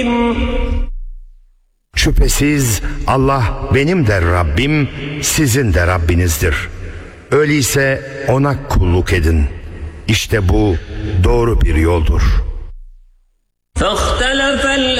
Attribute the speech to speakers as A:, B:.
A: Şüphesiz Allah benim de Rabbim, sizin de Rabbinizdir. Öyleyse ona kulluk edin. İşte bu doğru bir yoldur.